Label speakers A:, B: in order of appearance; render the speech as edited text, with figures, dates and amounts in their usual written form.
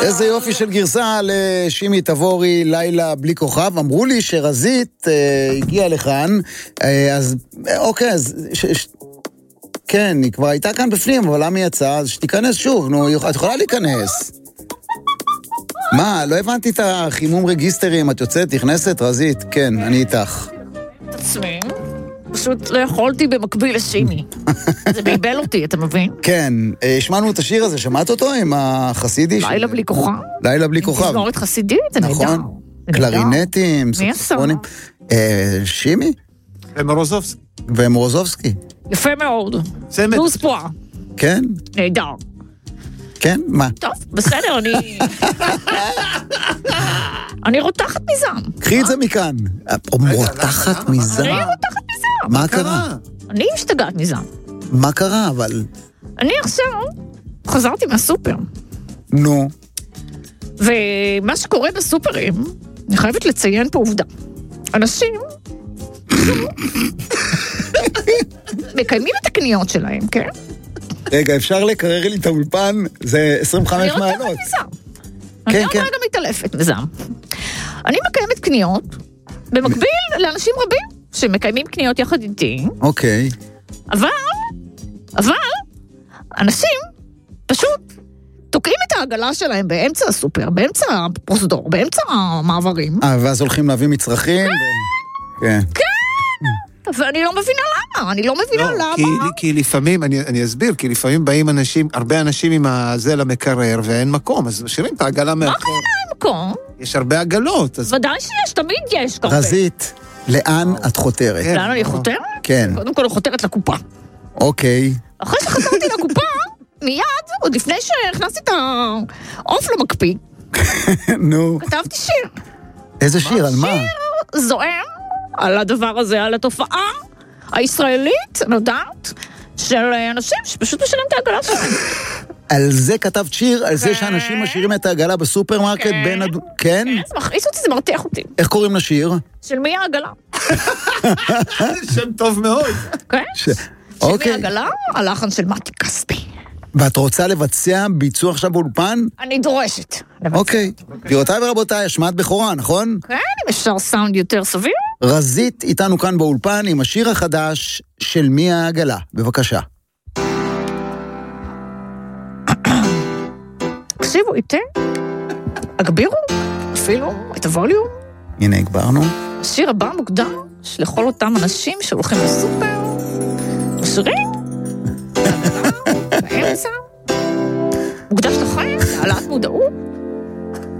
A: איזה יופי של גרסה לשימי תבורי, לילה בלי כוכב. אמרו לי שרזית הגיעה לכאן, אז אוקיי, אז כן, היא כבר הייתה כאן בפנים, אבל למה היא יצאה? אז שתיכנס שוב, נו, את יכולה להיכנס. מה, לא הבנתי את החימום רגיסטרים, את יוצאת, נכנסת, רזית? כן, אני איתך.
B: עצמי, פשוט לא יכולתי במקביל לשימי. זה בלבל אותי, אתה מבין?
A: כן, שמענו את השיר הזה, שמעת אותו עם החסידי?
B: לילה בלי כוכב.
A: לילה בלי כוכב.
B: תזמורת חסידית, זה נהדר.
A: נכון, קלרינטים, סקסופונים. שימי?
C: ומורוזובסקי.
A: ומורוזובסקי.
B: יפה מאוד.
C: צמד.
B: לוז פואה.
A: כן?
B: נהדר.
A: כן? מה?
B: טוב, בסדר, אני רותחת מזעם.
A: קחי את זה מכאן. רותחת מזעם.
B: אני רותחת מזעם.
A: מה קרה?
B: אני משתגעת מזעם.
A: מה קרה, אבל?
B: אני עכשיו חזרתי מהסופר.
A: נו.
B: ומה שקורה בסופרים, אני חייבת לציין פה עובדה. אנשים מקיימים את הקניות שלהם, כן?
A: רגע, אפשר לקרר לי את האולפן? זה 25 מעלות.
B: אני רותחת מזעם. אני עוד רגע מתעלפת מזעם. אני מקיימת קניות, במקביל לאנשים רבים שמקיימים קניות יחד איתי.
A: אוקיי.
B: אבל, אנשים פשוט תוקעים את העגלה שלהם באמצע הסופר, באמצע הפרוזדור, באמצע המעברים.
A: ואז הולכים להביא מצרכים? כן.
B: ואני לא מבינה למה,
C: כי לפעמים, אני אסביר, כי לפעמים באים אנשים, הרבה אנשים עם הזה למקרר ואין מקום, אז משאירים את העגלה מאחור.
B: מה קורה אין מקום?
C: יש הרבה עגלות.
B: ודאי שיש, תמיד יש.
A: רזית, לאן את חותרת?
B: לאן אני חותרת?
A: כן.
B: קודם כל, אני חותרת לקופה.
A: אוקיי.
B: אחרי שחזרתי לקופה, מיד, עוד לפני שהכנסתי את העוף למקפיא,
A: נו.
B: כתבתי שיר.
A: איזה שיר? על מה?
B: שיר זועם על הדבר הזה, על התופעה הישראלית, נודעת, של אנשים שפשוט משלמים את העגלה שלהם.
A: על זה כתבת שיר? על זה שאנשים משאירים את העגלה בסופרמרקט בין כן?
B: זה מכעיס אותי, זה מרתיח אותי.
A: איך קוראים לשיר?
B: של מי העגלה?
C: שם טוב מאוד.
B: כן? של מי העגלה? הלחן של מתי כספי.
A: ואת רוצה לבצע ביצוע עכשיו באולפן?
B: אני דורשת.
A: אוקיי. גבירותיי ורבותיי, השמעת בכורה, נכון?
B: כן, אם אפשר סאונד יותר סביר.
A: רזית איתנו כאן באולפן עם השיר החדש של מי העגלה. בבקשה.
B: תקשיבו איתי, הגבירו אפילו את הווליום.
A: הנה, הגברנו.
B: השיר הבא מוקדם לכל אותם אנשים שהולכים לסופר, משאירים, באמצע, מוקדש לחיים, להעלאת מודעות.